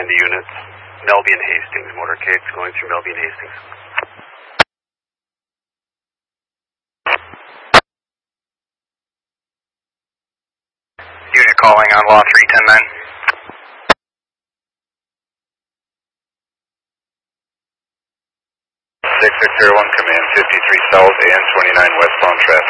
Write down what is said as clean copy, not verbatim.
command to units. Melby and Hastings, motorcades going through Melby and Hastings. Unit calling on law 3109. Six 601 command 53 south and 29 westbound traffic.